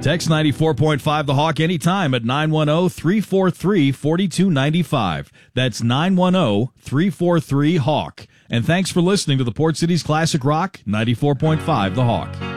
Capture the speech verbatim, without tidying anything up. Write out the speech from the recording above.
Text ninety-four point five The Hawk anytime at nine one zero, three four three, four two nine five. That's nine one zero, three four three, Hawk. And thanks for listening to the Port City's Classic Rock, ninety-four point five The Hawk.